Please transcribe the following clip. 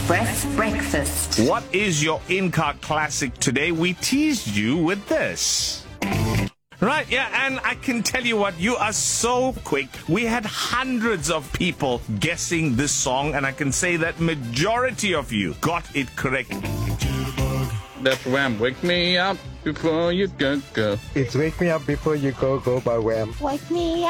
Express Breakfast. What is your in-car classic today? We teased you with this. Right, yeah, and I can tell you what, you are so quick. We had hundreds of people guessing this song, and I can say that majority of you got it correct. That's Wham! Wake me up before you go. It's Wake Me Up Before You Go by Wham! Wake me